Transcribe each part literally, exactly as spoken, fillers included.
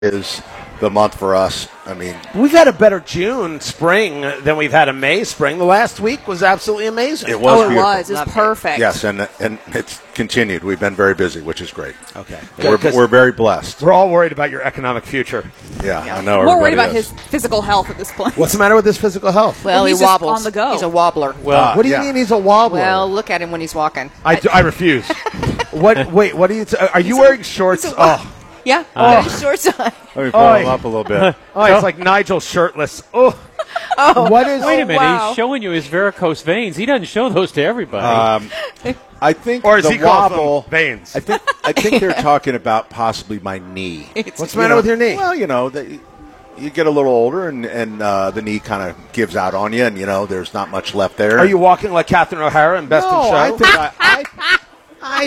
is the month for us. I mean, we've had a better June spring than we've had a May spring. The last week was absolutely amazing. It was oh, it beautiful. was. It was perfect. Yes, and and it's continued. We've been very busy, which is great. Okay. We're, we're very blessed. We're all worried about your economic future. Yeah, Yeah. I know. More worried about is. his physical health at this point. What's the matter with his physical health? Well, Well, he's he just wobbles. on the go. He's a wobbler. Well, What do you yeah. mean he's a wobbler? Well, look at him when he's walking. I, do- I refuse. What? Wait, what are you? T- are you He's a- wearing shorts? he's a- Oh, Yeah, Oh. oh. shorts on. Let me pull Oh, him up a little bit. oh, it's like Nigel shirtless. Oh, Oh, what is? Wait a minute, wow. he's showing you his varicose veins. He doesn't show those to everybody. Um, I think Or as the he calls them, wobble. veins. I think I think they're talking about possibly my knee. What's the matter with your knee? Well, you know, the, you get a little older, and and uh, the knee kind of gives out on you, and you know, there's not much left there. Are you walking like Catherine O'Hara in Best No, in Show? I think I. I I,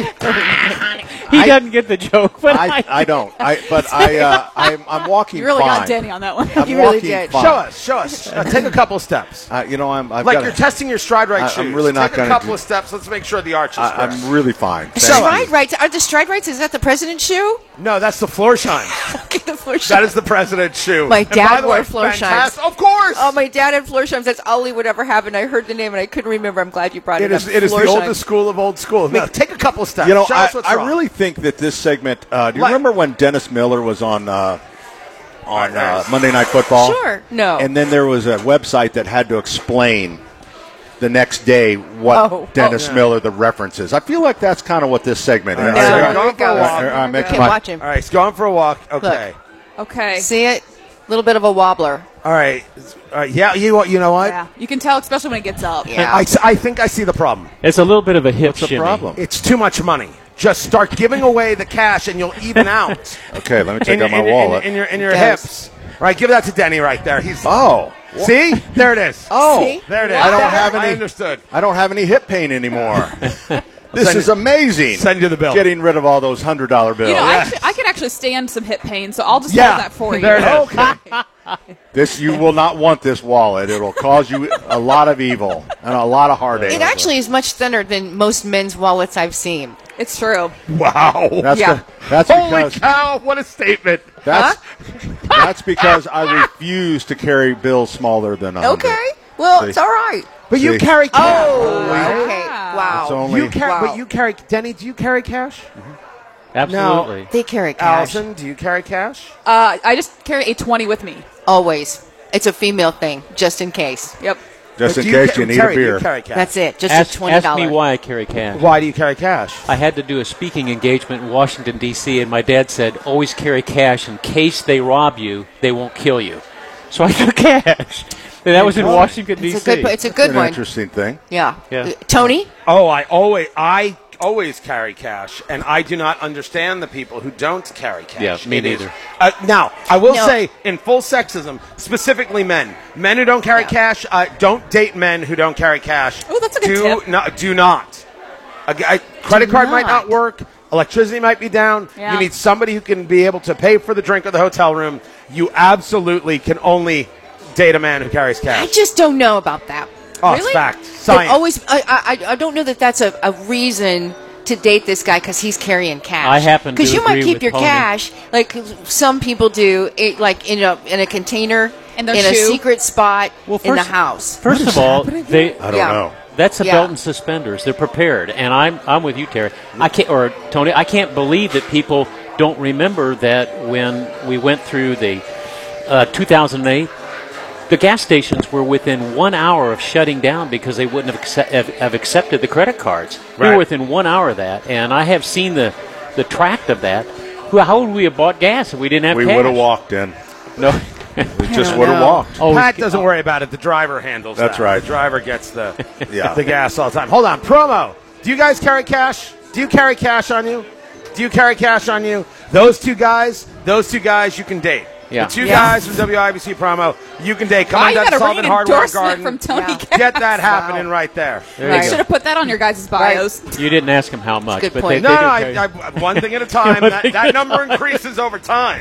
he I- doesn't get the joke, but I, I, I don't. I but I uh, I'm, I'm walking. You really fine. got Danny on that one. I'm You really walking did. fine. show us, show us. Uh, take a couple steps. Uh, you know, I'm. I've Like got you're a- testing your stride right I- shoes. I'm really not Take a gonna couple do- of steps. Let's make sure the arch is I, square. I'm really fine. Thank Stride you. rights. Are the stride rights? Is that the president's shoe? No, that's the floor shine. the floor That shine. is the president's shoe. My And dad by the wore way, floor shines. fantastic- Of course. Oh, my dad had floor shines. That's all he would ever have, and I heard the name, and I couldn't remember. I'm glad you brought it, It is. up. It is Floor the shines. oldest school of old school. No, take a couple of steps. You know, show I, us what's I wrong. really think that this segment. Uh, do you Like- remember when Dennis Miller was on uh, on uh, Monday Night Football? Sure. No. And then there was a website that had to explain the next day what Oh, Dennis oh. Miller the references. I feel like that's kind of what this segment is. All No, right, here go it goes. for a walk. All right, make- Can't come on. watch him. All right, he's going for a walk. Okay. Okay. See it? A little bit of a wobbler. All right. All right. Yeah. You. You know what? Yeah. You can tell, especially when it gets up. Yeah. I, s- I think I see the problem. it's a little bit of a hip What's the shimmy. problem? It's too much money. Just start giving away the cash, and you'll even out. Okay, let me take in, out my in, in- wallet. in your in your Yes. hips. All right, give that to Denny right there. He's oh, see there it is. oh, See? There it is. I don't have I any. understood. I don't have any hip pain anymore. This Send is you- amazing. send you the bill. Getting rid of all those hundred dollar bills. You know, I, Yes. actually, I can actually stand some hip pain, so I'll just Yeah, hold that for you. there it is. Okay. This you will not want this wallet. It'll cause you a lot of evil and a lot of heartache. It actually is much thinner than most men's wallets I've seen. It's true. Wow. That's Yeah. the- that's Holy because cow! What a statement. that's that's because I refuse to carry bills smaller than a hundred. Okay. Well, See. it's all right. But you See. carry cash. Oh, okay. Wow. Wow. It's only You carry. Wow. But you carry. Denny, do you carry cash? Absolutely. They carry cash. Allison, do you carry cash? Uh, I just carry a twenty with me. Always. It's a female thing, just in case. Yep. just But in do case ca- you need Terry, a do you beer. carry cash? That's it. Just Ask, a twenty ask dollars. me why I carry cash. Why do you carry cash? I had to do a speaking engagement in Washington, D C, and my dad said, always carry cash in case they rob you, they won't kill you. So I took cash. And that was in Washington, D C. It's a good. It's a good An one. interesting thing. Yeah. Yeah. Uh, Tony. Oh, I always I always carry cash, and I do not understand the people who don't carry cash. Yeah, me It is- neither. uh, now, I will No. say, in full sexism, specifically men, men who don't carry Yeah. cash, uh, don't date men who don't carry cash. Ooh, that's a good do tip. Not, do not. A, g- a credit Do card might not. not work. Electricity might be down. Yeah. You need somebody who can be able to pay for the drink or the hotel room. You absolutely can only date a man who carries I cash. just don't know about that. Oh, it's Really? fact. But Science. always, I, I, I don't know that that's a, a reason to date this guy because he's carrying cash. I happen to because you might agree keep with your Tony. cash like some people do, it, like in a in a container In their in a shoe? secret spot Well, in the first- house. First of all, they I don't Yeah. know. that's a Yeah. belt and suspenders. They're prepared, and I'm I'm with you, Terry. I can't or Tony. I can't believe that people don't remember that when we went through the uh, two thousand eight. The gas stations were within one hour of shutting down because they wouldn't have, accept, have, have accepted the credit cards. We Right. were within one hour of that, and I have seen the, the tract of that. Who- How would we have bought gas if we didn't have We cash? would have walked in. No. We just don't would have know. walked. Oh, Pat it's- doesn't worry about it. The driver handles That's that. right. The driver gets the Yeah. the gas all the time. Hold on, promo. Do you guys carry cash? Do you carry cash on you? Do you carry cash on you? Those two guys, those two guys you can date. Yeah. The two Yeah. guys from W I B C promo, you can date. Come Wow, on you down got to a Sullivan ringing Hardware endorsement Garden. from Tony Yeah. Katz. Get that happening Wow. right there. There Right. you Should go. have put that on your guys' bios. You didn't ask them how much, good but point. they, No, they no, do I, carry- I, one thing at a time. One that, thing that at a number increases over time.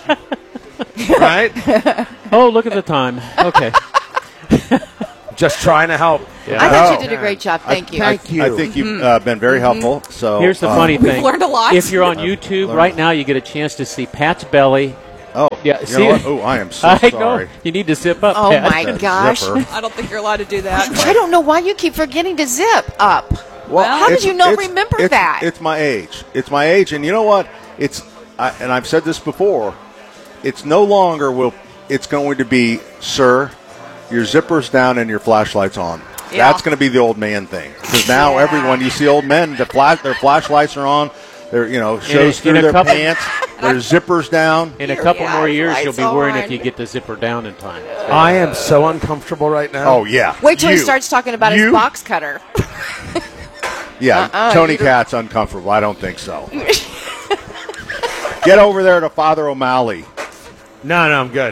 Right? Oh, look at the time. Okay. Just trying to help. Yeah. I thought Oh. you did a great job. Thank you. Thank you. I think you've uh, been very helpful. So Here's the uh, funny We've thing. learned a lot. If you're on YouTube learned right a- now, you get a chance to see Pat's belly Yeah, You see, know what? Oh, I am so I sorry. know. You need to zip up. Oh, Pat. my That gosh. zipper. I don't think you're allowed to do that. I don't know why you keep forgetting to zip up. Well, How did it's- you not it's- remember it's- that? It's my age. It's my age, and you know what? It's I, and I've said this before. It's no longer will. It's going to be, sir, your zipper's down and your flashlight's on. Yeah. That's going to be the old man thing. Because now Yeah. everyone, you see old men, the flash, their flashlights are on. Their you know shows in through a their couple- pants. Their zippers down. In a Here couple we more are, years, you'll lights be worrying on. if you get the zipper down in time. I am so uncomfortable right now. Oh yeah. Wait till You. he starts talking about You? his box cutter. Yeah, Uh-uh, Tony you don't- Cat's uncomfortable. I don't think so. Get over there to Father O'Malley. No, no, I'm good.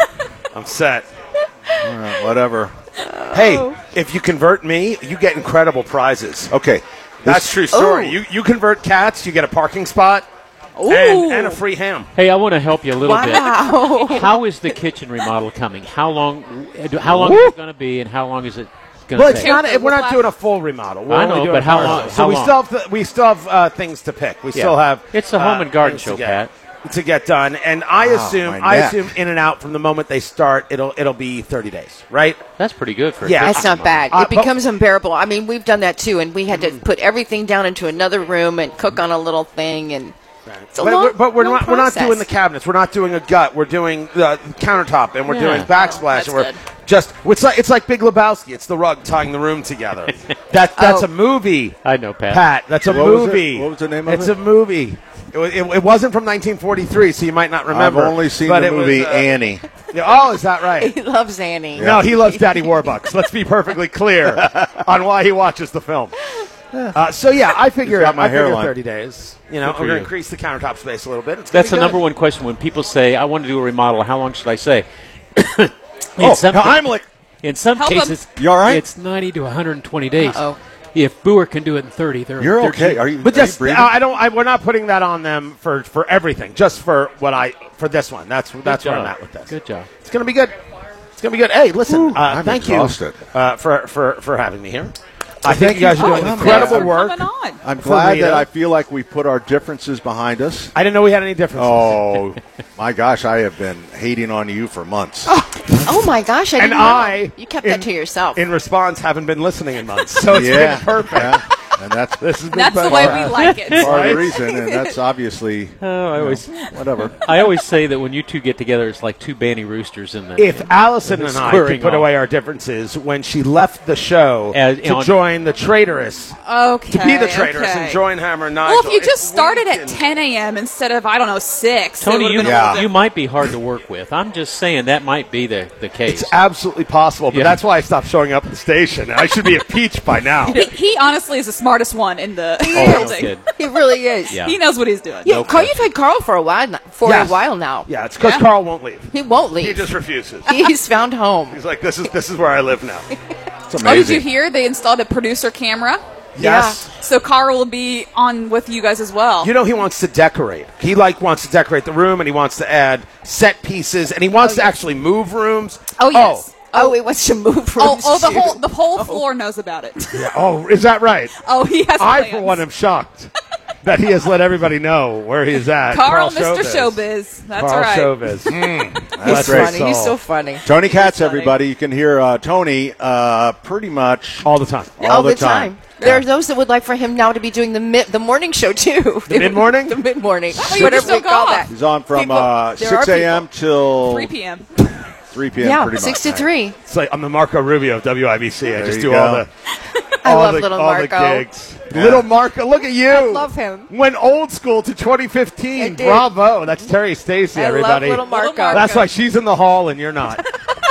I'm set. All right, whatever. Hey, if you convert me, you get incredible prizes. Okay. That's This- true story. Ooh. You you convert cats, you get a parking spot Ooh. and, and a free ham. Hey, I want to help you a little Wow. bit. How is the kitchen remodel coming? How long? How long is it going to be, and how long is it going Well, to it's take? not. We're not Flash. doing a full remodel. We're I only know, doing but how partial. long- So how we long? still have th- we still have uh, things to pick. We Yeah. still have. It's a home uh, and garden things to show, get- Pat. To get done, and I Wow, assume my I neck. assume in and out from the moment they start, it'll it'll be thirty days, right? That's pretty good for a Yeah, kitchen That's not remodel. bad. Uh, It but- Mm. becomes unbearable. I mean, we've done that too, and we had to put everything down into another room and cook on a little thing, and it's a But, long, we're, but we're long not we're not process. doing the cabinets. We're not doing a gut. We're doing the countertop, and we're Yeah. doing backsplash, that's and we're good. just it's like it's like Big Lebowski. It's the rug tying the room together. that that's Oh. a movie. I know, Pat. Pat, that's a What was it? movie. What was the name of it's it? a movie. It, wa- it, it wasn't from nineteen forty-three, so you might not remember. I've only seen but the it was, movie uh, Annie. yeah, Oh, is that right? He loves Annie. No, he loves Daddy Warbucks. Let's be perfectly clear on why he watches the film. Uh, so yeah, I figure got my I figure hairline. thirty days. You know, Good for we're going you. to increase the countertop space a little bit. It's gonna That's be the good. number one question when people say, "I want to do a remodel." How long should I say? in Oh, some, Heimlich. in some Help 'em. cases, You all right? it's ninety to one hundred twenty days. Uh-oh. If Boer can do it in thirty, they're You're they're okay. cheap. Are you? But are you just, breathing? uh, I don't. I, we're not putting that on them for, for everything. Just for what I for this one. That's that's Good where I'm job. at with this. Good job. It's gonna be good. It's gonna be good. Hey, listen. uh, I'm thank exhausted. you uh, for for for having me here. I thank think you guys you are for doing coming. incredible Thanks for work. coming on. I'm for glad Rita. that I feel like we put our differences behind us. I didn't know we had any differences. Oh, my gosh, I have been hating on you for months. Oh my gosh! I And didn't know. I, You kept in- that to yourself. In response, haven't been listening in months, so it's yeah, been perfect. yeah. And that's This has been That's the better. way we like it. part of Right? the reason, and that's obviously Oh, I always, whatever. I always say that when you two get together, it's like two banty roosters in the. If Allison and I Squaring could put off. away our differences when she left the show As- to on- join the traitorous, Okay. to be the traitorous okay. and join Hammer and Nigel. Well, if you just we started at can- ten a.m. instead of, I don't know, six. it Tony, would've you, been a Yeah. little you might be hard to work with. I'm just saying that might be the, the case. It's absolutely possible, but Yeah. that's why I stopped showing up at the station. I should be impeached by now. He, he honestly is the smartest one in the Oh, no building. kid. He really is. Yeah. He knows what he's doing. Yeah, No Carl, question. you've had Carl for a while, now- for Yes. a while now. Yeah, it's because Yeah. Carl won't leave. He won't He leave. just refuses. He's found home. He's like, this is this is where I live now. It's Oh, did amazing. you hear they installed a producer camera? Yes. So Carl will be on with you guys as well. You know he wants to decorate. He like wants to decorate the room, and he wants to add set pieces, and he wants to actually move rooms. oh yes. Oh, he wants to move Oh, rooms. oh, the too. whole the whole floor knows about it. Oh, yeah. Oh, is that right? Oh, he has. I, plans. for one, am shocked that he has let everybody know where he is at. Carl, Carl Mister Showbiz. That's Carl right. Showbiz. Mm. He's That's great. funny. He's so funny. Tony Katz, funny. everybody. You can hear uh, Tony uh, pretty much All the time. all, All the, the time. There are those that would like for him now to be doing the mid, the morning show too. The mid-morning? the mid morning, Oh, you whatever still we call go that. off. He's on from People- uh, there are six a.m. till three p.m. three p.m. Yeah, pretty six much. to three. It's like I'm the Marco Rubio of W I B C. I There just you do all go. the I all love the, little all the Marco. gigs. Little Marco, look at you. I love him. Went old school to twenty I fifteen. did. Bravo. That's Terry Stacy, I love everybody. little Marco. Little Marco. That's why she's in the hall and you're not.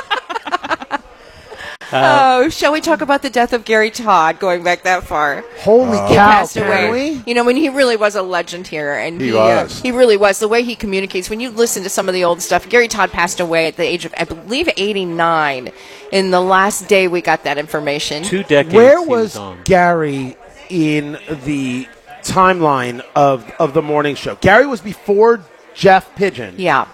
Oh, shall we talk about the death of Gary Todd? Going back that far, Holy he cow. passed can away. we? You know, when he really was a legend here, and He he, uh, was. he really was. The way he communicates. When you listen to some of the old stuff, Gary Todd passed away at the age of, I believe, eighty-nine. In the last day, we got that information. Two decades. Where he was on. Gary in the timeline of of the morning show? Gary was before Jeff Pigeon. Yeah.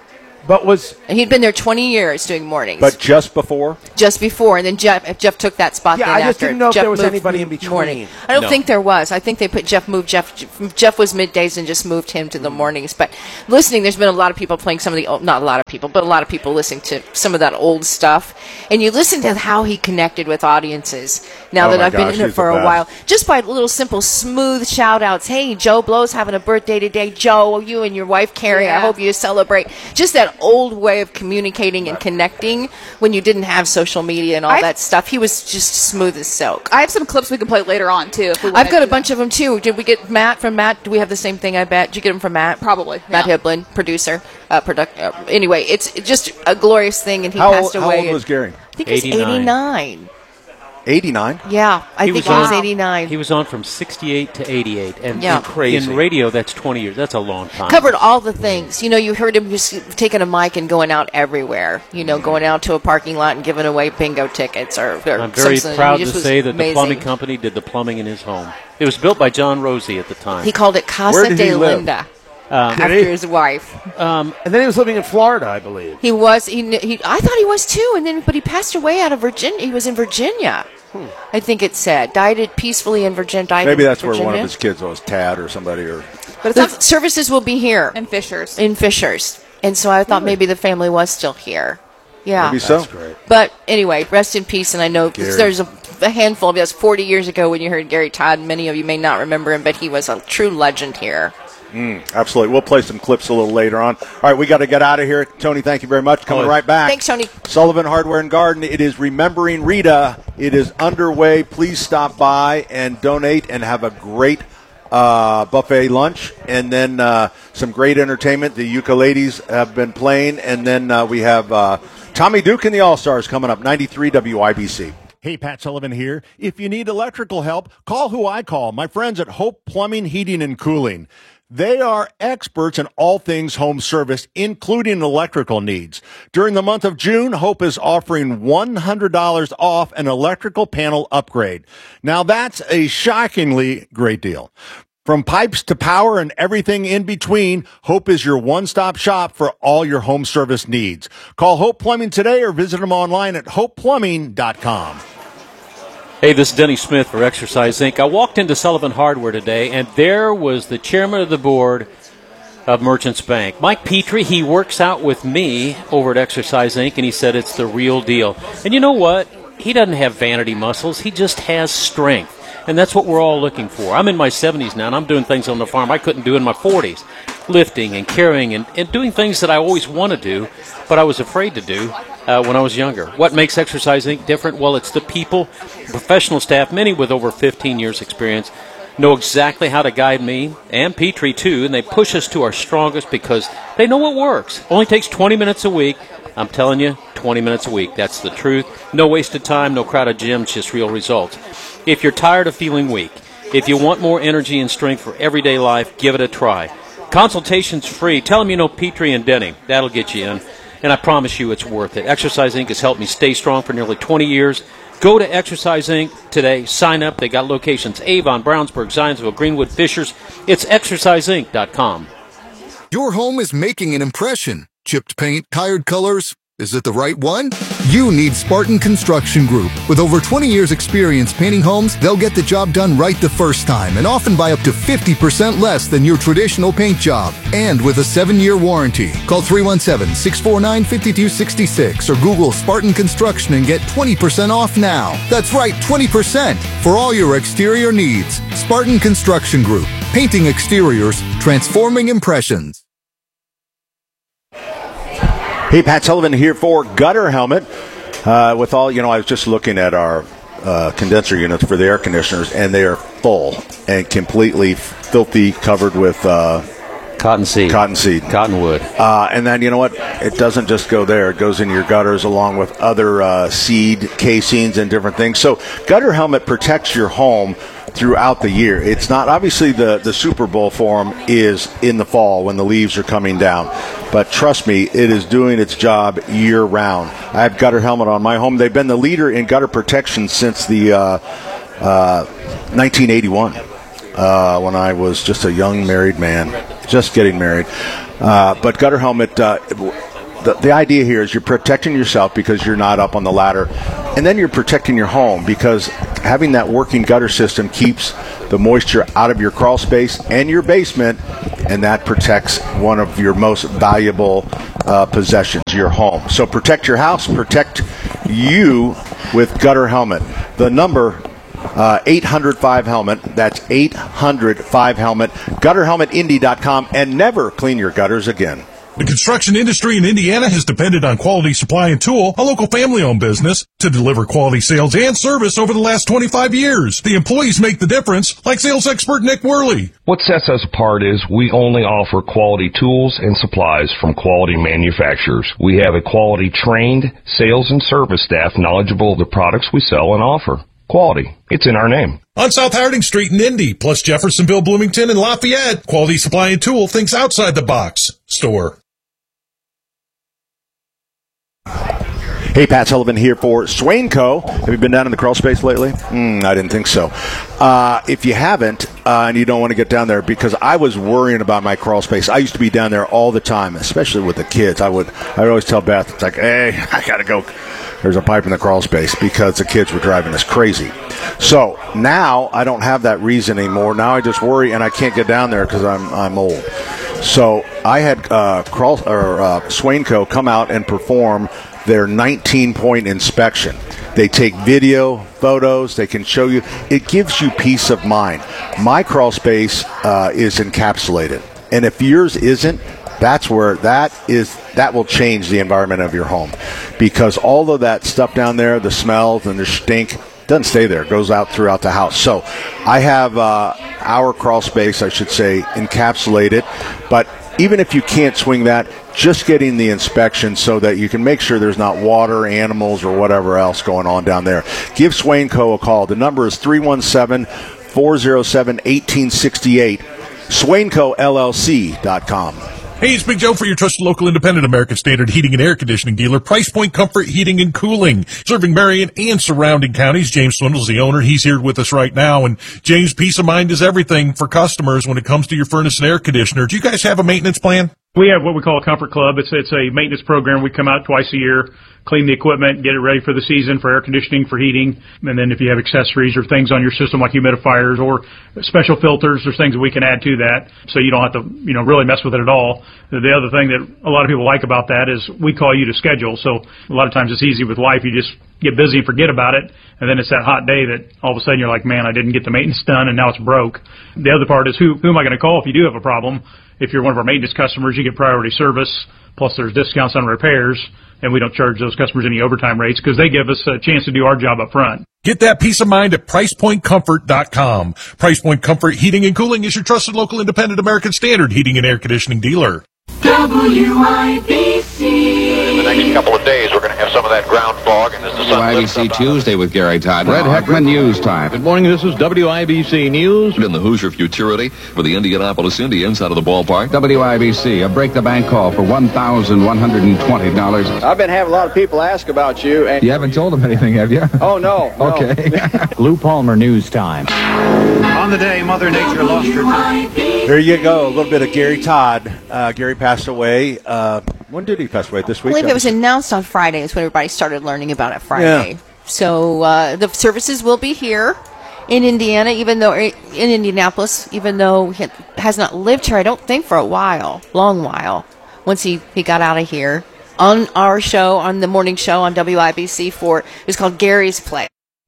But was And he'd been there twenty years doing mornings. But just before? Just before, and then Jeff Jeff took that spot. Yeah, then I just after. didn't know if Jeff there was moved anybody in between. morning. I don't No. think there was. I think they put Jeff moved Jeff. Jeff was middays and just moved him to the mornings. But listening, there's been a lot of people playing some of the old, not a lot of people, but a lot of people listening to some of that old stuff. And you listen to how he connected with audiences. Now Oh that my I've gosh, been in it he's for the a best. while, just by little simple smooth shout outs. Hey, Joe Blow's having a birthday today. Joe, you and your wife Carrie, I Yeah. hope you celebrate. Just that old way of communicating and connecting when you didn't have social media and all I- that stuff. He was just smooth as silk. I have some clips we can play later on too. If we I've wanted got a to. bunch of them too. Did we get Matt from Matt? Do we have the same thing? I bet. Did you get them from Matt? Probably, Matt yeah. Hiblin, producer, uh, product. Uh, anyway, it's just a glorious thing, and he How passed old, how away. old at- was Gary? I think he was eighty-nine. eighty-nine. eighty-nine? Yeah, I He think was he was on- eighty-nine. He was on from sixty-eight to eighty-eight, and Yeah. in, Crazy. in radio, that's twenty years. That's a long time. Covered all the things. You know, you heard him just taking a mic and going out everywhere. You know, going out to a parking lot and giving away bingo tickets or, or I'm very something. proud He to just was say that the amazing. plumbing company did the plumbing in his home. It was built by John Rosie at the time. He called it Casa Where did he de live? Linda Um, Did after he? his wife. and then he was living in Florida, I believe. He was. He, he. I thought he was too, and then but he passed away out of Virginia. He was in Virginia. I think it said died it peacefully in Virginia. Died Maybe in that's where Virginia. one of his kids was, Tad or somebody. Or But it The sounds services will be here and Fishers. in Fishers, and so I thought maybe the family was still here. Yeah. maybe so. great. But anyway, rest in peace. And I know Gary. there's a, a handful of us forty years ago when you heard Gary Todd. Many of you may not remember him, but he was a true legend here. Absolutely. We'll play some clips a little later on. All right, we got to get out of here. Tony, thank you very much. Coming Oh, right back. Thanks, Tony. Sullivan Hardware and Garden. It is Remembering Rita. It is underway. Please stop by and donate and have a great uh, buffet lunch. And then uh, some great entertainment. The ukuleles have been playing. And then uh, we have uh, Tommy Duke and the All-Stars coming up. ninety-three W I B C. Hey, Pat Sullivan here. If you need electrical help, call who I call, my friends at Hope Plumbing, Heating, and Cooling. They are experts in all things home service, including electrical needs. During the month of June, Hope is offering one hundred dollars off an electrical panel upgrade. Now, that's a shockingly great deal. From pipes to power and everything in between, Hope is your one-stop shop for all your home service needs. Call Hope Plumbing today or visit them online at hope plumbing dot com. Hey, this is Denny Smith for Exercise Incorporated. I walked into Sullivan Hardware today, and there was the chairman of the board of Merchants Bank, Mike Petrie. He works out with me over at Exercise Incorporated, and he said it's the real deal. And you know what? He doesn't have vanity muscles. He just has strength. And that's what we're all looking for. I'm in my seventies now, and I'm doing things on the farm I couldn't do in my forties. Lifting and carrying and, and doing things that I always want to do, but I was afraid to do uh, when I was younger. What makes Exercise Incorporated different? Well, it's the people, professional staff, many with over fifteen years experience, know exactly how to guide me and Petrie too, and they push us to our strongest because they know what works. Only takes twenty minutes a week. I'm telling you, twenty minutes a week. That's the truth. No wasted time, no crowded gyms, just real results. If you're tired of feeling weak, if you want more energy and strength for everyday life, give it a try. Consultation's free. Tell them you know Petrie and Denny. That'll get you in. And I promise you it's worth it. Exercise Incorporated has helped me stay strong for nearly twenty years. Go to Exercise Incorporated today. Sign up. They got locations Avon, Brownsburg, Zionsville, Greenwood, Fishers. It's exercise inc dot com. Your home is making an impression. Chipped paint, tired colors. Is it the right one? You need Spartan Construction Group. With over twenty years experience painting homes, they'll get the job done right the first time and often by up to fifty percent less than your traditional paint job. And with a seven-year warranty. Call three one seven, six four nine, five two six six or Google Spartan Construction and get twenty percent off now. That's right, twenty percent for all your exterior needs. Spartan Construction Group. Painting exteriors, transforming impressions. Hey, Pat Sullivan here for Gutter Helmet. Uh, with all, you know, I was just looking at our uh, condenser units for the air conditioners, and they are full and completely filthy, covered with uh, Cottonseed. cottonseed. Cottonwood. Uh, and then, you know what? It doesn't just go there. It goes in your gutters along with other uh, seed casings and different things. So Gutter Helmet protects your home throughout the year. It's not, obviously the, the Super Bowl for them is in the fall when the leaves are coming down. But trust me, it is doing its job year round. I have Gutter Helmet on my home. They've been the leader in gutter protection since the uh, uh, nineteen eighty-one. Uh, when I was just a young married man, just getting married. Uh, but Gutter Helmet, uh, the, the idea here is you're protecting yourself because you're not up on the ladder, and then you're protecting your home because having that working gutter system keeps the moisture out of your crawl space and your basement, and that protects one of your most valuable uh, possessions, your home. So protect your house, protect you with Gutter Helmet. The number uh, eight hundred five helmet. That's eight hundred five helmet. gutter helmet indy dot com, and never clean your gutters again. The construction industry in Indiana has depended on Quality Supply and Tool, a local family-owned business, to deliver quality sales and service over the last twenty-five years. The employees make the difference, like sales expert Nick Worley. What sets us apart is we only offer quality tools and supplies from quality manufacturers. We have a quality trained sales and service staff knowledgeable of the products we sell and offer. Quality. It's in our name. On South Harding Street in Indy, plus Jeffersonville, Bloomington, and Lafayette, Quality Supply and Tool thinks outside the box. Store. Hey, Pat Sullivan here for Swainco. Have you been down in the crawl space lately? Mm, I didn't think so. Uh, if you haven't, uh, and you don't want to get down there, because I was worrying about my crawl space. I used to be down there all the time, especially with the kids. I would, I would always tell Beth, it's like, hey, I got to go. There's a pipe in the crawl space because the kids were driving us crazy. So now I don't have that reason anymore. Now I just worry, and I can't get down there because I'm I'm old. So I had uh, crawl or uh, Swainco come out and perform their nineteen-point inspection. They take video, photos. They can show you. It gives you peace of mind. My crawl space uh, is encapsulated, and if yours isn't, that's where that is. That will change the environment of your home, because all of that stuff down there, the smells and the stink, doesn't stay there. It goes out throughout the house. So I have uh, our crawl space, I should say, encapsulated. But even if you can't swing that, just getting the inspection so that you can make sure there's not water, animals, or whatever else going on down there. Give Swainco a call. The number is three one seven, four oh seven, one eight six eight. Swainco L L C dot com. Hey, it's Big Joe for your trusted local independent American Standard heating and air conditioning dealer, Price Point Comfort Heating and Cooling, serving Marion and surrounding counties. James Swindle's the owner. He's here with us right now. And James, peace of mind is everything for customers when it comes to your furnace and air conditioner. Do you guys have a maintenance plan? We have what we call a Comfort Club. It's it's a maintenance program. We come out twice a year, clean the equipment, get it ready for the season, for air conditioning, for heating. And then if you have accessories or things on your system like humidifiers or special filters, there's things that we can add to that so you don't have to, you know, really mess with it at all. The other thing that a lot of people like about that is we call you to schedule. So a lot of times it's easy with life. You just get busy and forget about it. And then it's that hot day that all of a sudden you're like, man, I didn't get the maintenance done and now it's broke. The other part is who, who am I going to call if you do have a problem? If you're one of our maintenance customers, you get priority service, plus there's discounts on repairs, and we don't charge those customers any overtime rates because they give us a chance to do our job up front. Get that peace of mind at price point comfort dot com. Price Point Comfort Heating and Cooling is your trusted local independent American Standard heating and air conditioning dealer. W I B C. In the next couple of days, we're going to have some of that ground fog, and as the sun W I B C Tuesday with Gary Todd. Red Heckman News Time. Good morning. This is W I B C News. In the Hoosier Futurity for the Indianapolis Indians out of the ballpark. W I B C, a break-the-bank call for one thousand one hundred twenty dollars. I've been having a lot of people ask about you. And you haven't told them anything, have you? Oh, no. no. Okay. Lou Palmer News Time. On the day Mother Nature lost her time. There you go. A little bit of Gary Todd. Uh, Gary passed away. Uh, when did he pass away? This week? I believe it was announced on Friday. Is when everybody started learning about it Friday. Yeah. So uh, the services will be here in Indiana, even though in Indianapolis, even though he has not lived here, I don't think for a while, long while. Once he, he got out of here on our show, on the morning show on W I B C for it was called Gary's Place,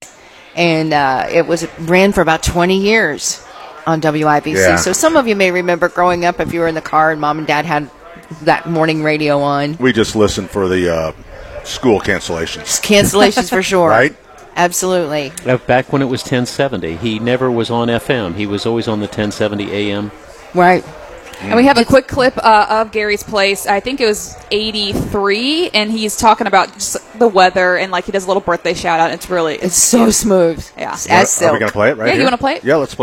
and uh, it was it ran for about twenty years on W I B C. Yeah. So some of you may remember growing up if you were in the car and mom and dad had that morning radio on. We just listened for the uh, school cancellations. Cancellations for sure. Right? Absolutely. Back when it was ten seventy, he never was on F M. He was always on the ten seventy A M. Right. And we have a quick clip uh, of Gary's Place. I think it was eighty-three, and he's talking about just the weather, and like he does a little birthday shout out. It's really it's, it's so smooth. Yeah, as silk. Are we gonna play it right Yeah, here? You want to play it? Yeah, let's play it.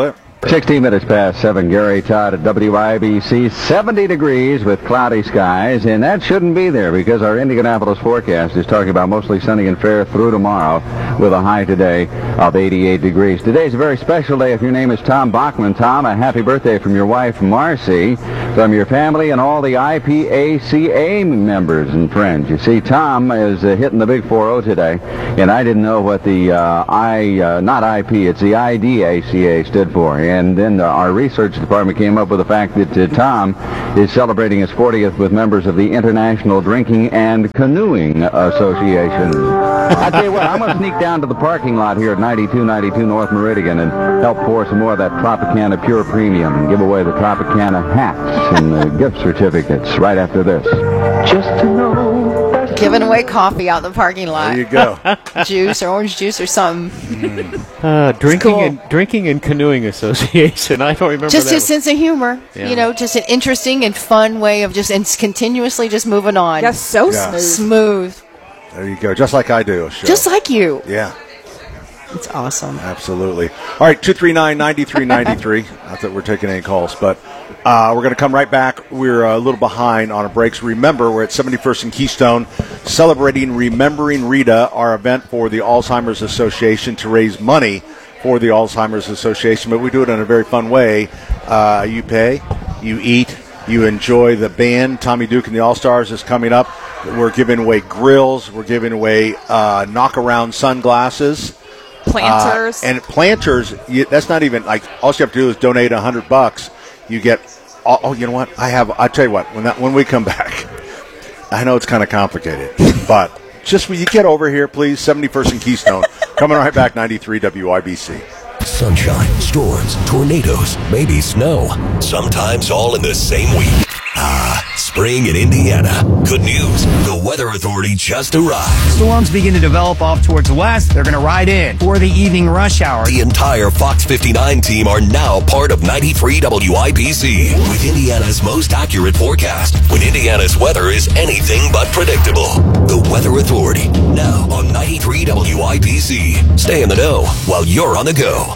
sixteen minutes past seven, Gary Todd at W I B C. seventy degrees with cloudy skies, and that shouldn't be there because our Indianapolis forecast is talking about mostly sunny and fair through tomorrow with a high today of eighty-eight degrees. Today's a very special day. If your name is Tom Bachman, Tom, a happy birthday from your wife, Marcy, from your family and all the I P A C A members and friends. You see, Tom is uh, hitting the big four oh today, and I didn't know what the uh, I, uh, not I P, it's the I D A C A stood for. And then uh, our research department came up with the fact that uh, Tom is celebrating his fortieth with members of the International Drinking and Canoeing Association. I tell you what, I'm going to sneak down to the parking lot here at ninety-two ninety-two North Meridian and help pour some more of that Tropicana Pure Premium and give away the Tropicana hats and the gift certificates right after this. Just to know. Giving away coffee out in the parking lot. There you go. Juice or orange juice or something. Uh, drinking cool. and drinking and canoeing association. I don't remember just that his one. sense of humor. Yeah. You know, just an interesting and fun way of just and continuously just moving on. Yes, so Yeah. smooth. Smooth. There you go. Just like I do. Cheryl. Just like you. Yeah. It's awesome. Absolutely. All right, two three nine, nine three nine three. Not that we're taking any calls, but uh, we're going to come right back. We're a little behind on our breaks. Remember, we're at seventy-first and Keystone celebrating Remembering Rita, our event for the Alzheimer's Association to raise money for the Alzheimer's Association. But we do it in a very fun way. Uh, you pay, you eat, you enjoy the band. Tommy Duke and the All-Stars is coming up. We're giving away grills. We're giving away uh, knock-around sunglasses. Planters. Uh, and planters, you, that's not even, like, all you have to do is donate a hundred bucks. You get, oh, oh, you know what? I have, I'll tell you what, when that when we come back, I know it's kind of complicated, but just when you get over here, please, seventy-first and Keystone. Coming right back, ninety-three W I B C. Sunshine, storms, tornadoes, maybe snow. Sometimes all in the same week. Ah, spring in Indiana. Good news. The Weather Authority just arrived. Storms begin to develop off towards the west. They're going to ride in for the evening rush hour. The entire Fox fifty-nine team are now part of ninety-three W I B C with Indiana's most accurate forecast when Indiana's weather is anything but predictable. The Weather Authority, now on ninety-three W I B C. Stay in the know while you're on the go.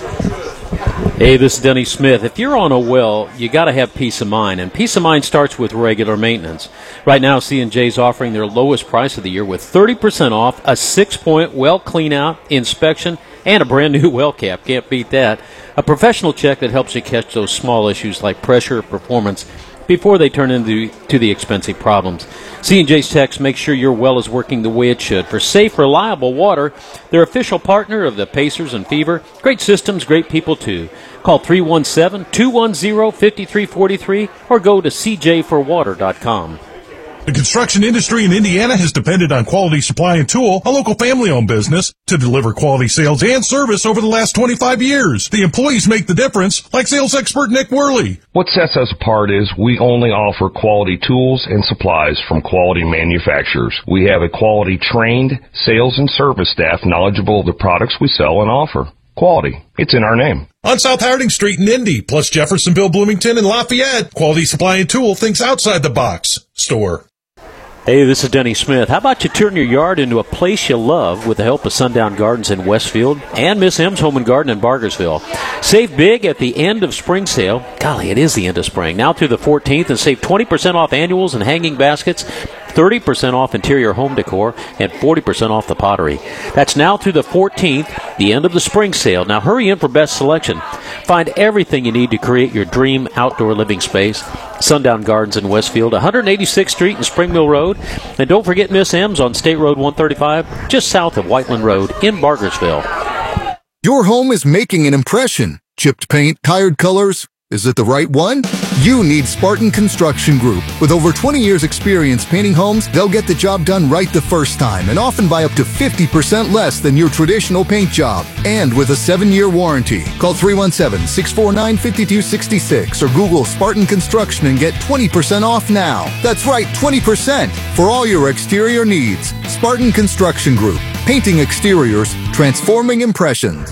Hey, this is Denny Smith. If you're on a well, you got to have peace of mind, and peace of mind starts with regular maintenance. Right now, C and J's offering their lowest price of the year with thirty percent off, a six-point well clean-out, inspection, and a brand-new well cap. Can't beat that. A professional check that helps you catch those small issues like pressure or performance before they turn into to the expensive problems. C and J's techs make sure your well is working the way it should. For safe, reliable water, they're official partner of the Pacers and Fever. Great systems, great people, too. Call three one seven, two one zero, five three four three or go to c j for water dot com. The construction industry in Indiana has depended on Quality Supply and Tool, a local family-owned business, to deliver quality sales and service over the last twenty-five years. The employees make the difference, like sales expert Nick Worley. What sets us apart is we only offer quality tools and supplies from quality manufacturers. We have a quality trained sales and service staff knowledgeable of the products we sell and offer. Quality. It's in our name. On South Harding Street in Indy, plus Jeffersonville, Bloomington, and Lafayette, Quality Supply and Tool thinks outside the box. Store. Hey, this is Denny Smith. How about you turn your yard into a place you love with the help of Sundown Gardens in Westfield and Miss M's Home and Garden in Bargersville. Save big at the end of spring sale. Golly, it is the end of spring. Now through the fourteenth, and save twenty percent off annuals and hanging baskets, thirty percent off interior home decor, and forty percent off the pottery. That's now through the fourteenth, the end of the spring sale. Now hurry in for best selection. Find everything you need to create your dream outdoor living space. Sundown Gardens in Westfield, one eighty-sixth Street and Spring Mill Road. And don't forget Miss M's on State Road one thirty-five, just south of Whiteland Road in Bargersville. Your home is making an impression. Chipped paint, tired colors. Is it the right one? You need Spartan Construction Group. With over twenty years experience painting homes, they'll get the job done right the first time and often by up to fifty percent less than your traditional paint job. And with a seven-year warranty. Call three one seven, six four nine, five two six six or Google Spartan Construction and get twenty percent off now. That's right, twenty percent for all your exterior needs. Spartan Construction Group. Painting exteriors, transforming impressions.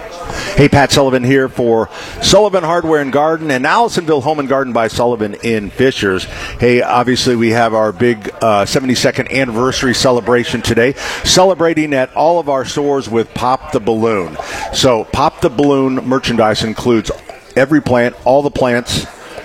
Hey, Pat Sullivan here for Sullivan Hardware and Garden and Allisonville Home and Garden by Sullivan in Fishers. Hey, obviously we have our big uh, seventy-second anniversary celebration today, celebrating at all of our stores with Pop the Balloon. So Pop the Balloon merchandise includes every plant, all the plants.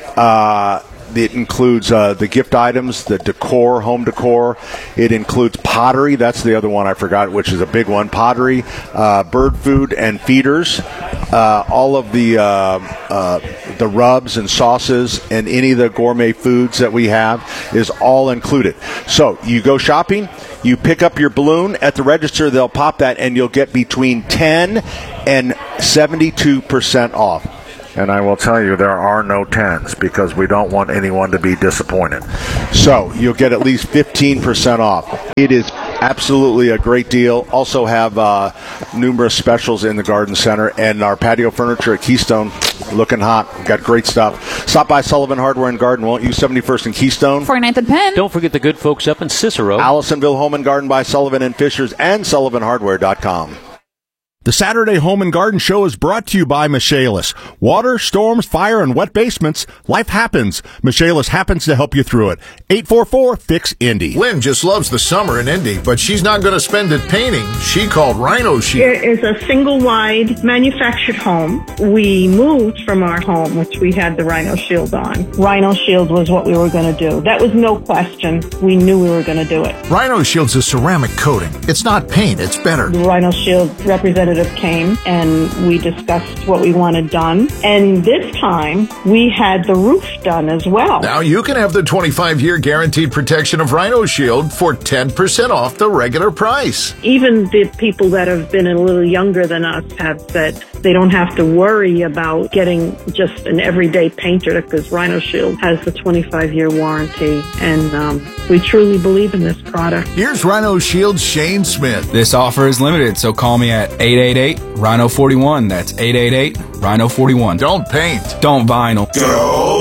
Uh, It includes uh, the gift items, the decor, home decor. It includes pottery. That's the other one I forgot, which is a big one. Pottery, uh, bird food, and feeders. Uh, all of the uh, uh, the rubs and sauces and any of the gourmet foods that we have is all included. So you go shopping, you pick up your balloon at the register. They'll pop that, and you'll get between ten and seventy-two percent off. And I will tell you, there are no tens because we don't want anyone to be disappointed. So you'll get at least fifteen percent off. It is absolutely a great deal. Also have uh, numerous specials in the garden center, and our patio furniture at Keystone looking hot. We've got great stuff. Stop by Sullivan Hardware and Garden, won't you? seventy-first and Keystone. forty-ninth and Penn. Don't forget the good folks up in Cicero. Allisonville Home and Garden by Sullivan and Fishers and sullivan hardware dot com. The Saturday Home and Garden Show is brought to you by Michaelis. Water, storms, fire, and wet basements. Life happens. Michaelis happens to help you through it. eight four four, F I X, Indy. Lynn just loves the summer in Indy, but she's not going to spend it painting. She called Rhino Shield. It is a single-wide manufactured home. We moved from our home, which we had the Rhino Shield on. Rhino Shield was what we were going to do. That was no question. We knew we were going to do it. Rhino Shield's a ceramic coating. It's not paint. It's better. The Rhino Shield representative came and we discussed what we wanted done. And this time we had the roof done as well. Now you can have the twenty-five year guaranteed protection of Rhino Shield for ten percent off the regular price. Even the people that have been a little younger than us have said they don't have to worry about getting just an everyday painter because Rhino Shield has the twenty-five year warranty. And um, we truly believe in this product. Here's Rhino Shield's Shane Smith. This offer is limited, so call me at eight eight eight, Rhino forty-one. That's eight eight eight, Rhino forty-one. Don't paint. Don't vinyl. Go